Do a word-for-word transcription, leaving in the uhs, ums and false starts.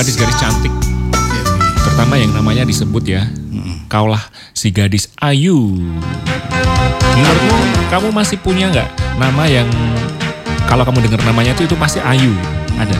Gadis garis cantik, Ya, terutama yang namanya disebut ya, mm. kaulah si gadis ayu. Menurutmu kamu masih punya nggak nama yang kalau kamu dengar namanya itu itu pasti ayu?